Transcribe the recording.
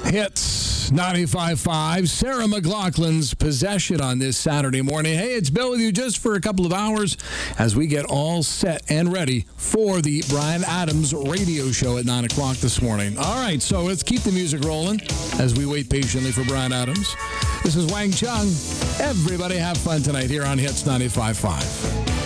Hits 95.5, Sarah McLachlan's Possession on this Saturday morning. Hey, it's Bill with you just for a couple of hours as we get all set and ready for the Bryan Adams radio show at 9 o'clock this morning. All right, so let's keep the music rolling as we wait patiently for Bryan Adams. This is Wang Chung. Everybody have fun tonight here on Hits 95.5.